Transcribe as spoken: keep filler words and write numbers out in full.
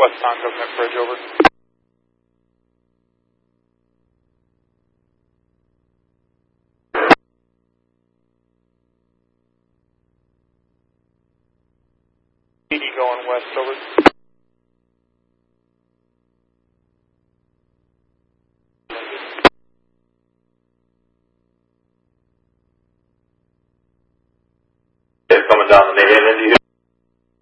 West on Government Bridge, over. P D going west, over. Coming down the